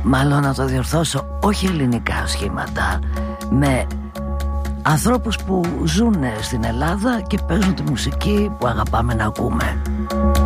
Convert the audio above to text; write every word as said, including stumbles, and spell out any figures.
μάλλον να το διορθώσω, όχι ελληνικά σχήματα, με ανθρώπους που ζουν στην Ελλάδα και παίζουν τη μουσική που αγαπάμε να ακούμε.